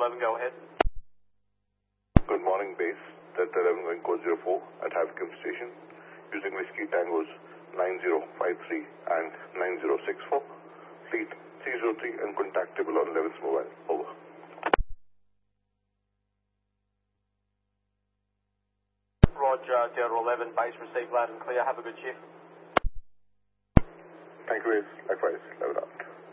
11, go ahead. Good morning, base. Delta 11 going code 04 at Havkim Station using Whiskey Tangos 9053 and 9064. Fleet 303 and contactable on 11's mobile. Over. Roger, Delta 11, base received loud and clear. Have a good shift. Thank you, base. Likewise. 11 out.